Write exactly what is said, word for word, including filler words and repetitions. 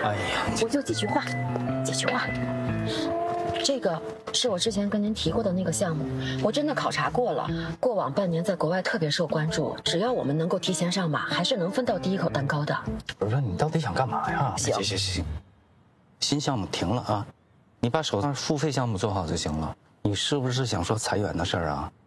哎呀， 我就几句话，几句话。这个是我之前跟您提过的那个项目，我真的考察过了。过往半年在国外特别受关注，只要我们能够提前上马，还是能分到第一口蛋糕的。 不是你到底想干嘛呀？ 行行行行，新项目停了啊，你把手上付费项目做好就行了。你是不是想说裁员的事儿啊？